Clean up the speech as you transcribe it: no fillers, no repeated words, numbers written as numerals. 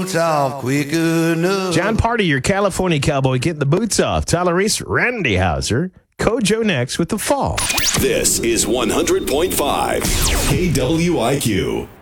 off quick enough. John Party, your California cowboy, getting the boots off. Tyler Reese, Randy Hauser, Kojo next with The Fall. This is 100.5 KWIQ.